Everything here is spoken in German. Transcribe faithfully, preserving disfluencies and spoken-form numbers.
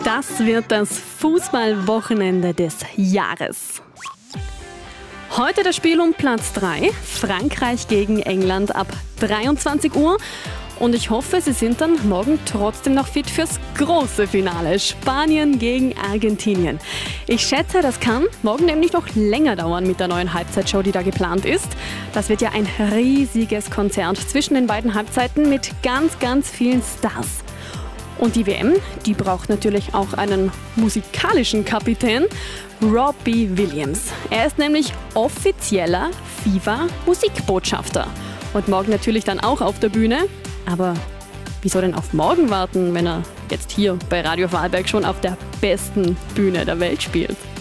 Das wird das Fußballwochenende des Jahres. Heute das Spiel um Platz drei, Frankreich gegen England ab dreiundzwanzig Uhr. Und ich hoffe, Sie sind dann morgen trotzdem noch fit fürs große Finale, Spanien gegen Argentinien. Ich schätze, das kann morgen nämlich noch länger dauern mit der neuen Halbzeitshow, die da geplant ist. Das wird ja ein riesiges Konzert zwischen den beiden Halbzeiten mit ganz, ganz vielen Stars. Und die W M, die braucht natürlich auch einen musikalischen Kapitän, Robbie Williams. Er ist nämlich offizieller FIFA-Musikbotschafter. Und morgen natürlich dann auch auf der Bühne. Aber wieso denn auf morgen warten, wenn er jetzt hier bei Radio Vorarlberg schon auf der besten Bühne der Welt spielt?